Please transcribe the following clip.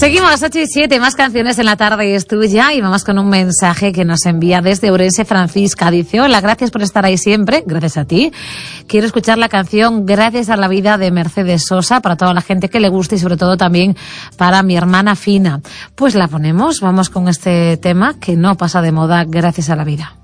Seguimos 8 y 7, más canciones en la tarde es tuya y vamos con un mensaje que nos envía desde Ourense Francisca. Dice: hola, gracias por estar ahí siempre, gracias a ti. Quiero escuchar la canción Gracias a la vida de Mercedes Sosa para toda la gente que le guste y sobre todo también para mi hermana Fina. Pues la ponemos, vamos con este tema que no pasa de moda, Gracias a la vida.